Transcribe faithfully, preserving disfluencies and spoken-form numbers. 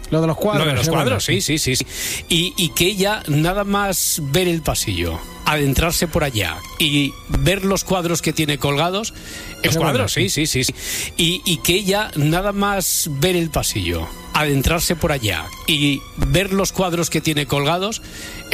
Lo de los cuadros. Lo de los ¿se cuadros, acuerda? sí, sí, sí. sí. Y, y que ella, nada más ver el pasillo, adentrarse por allá y ver los cuadros que tiene colgados. Los ¿Se cuadros, acuerda? sí, sí, sí. sí. Y, y que ella, nada más ver el pasillo, adentrarse por allá y ver los cuadros que tiene colgados.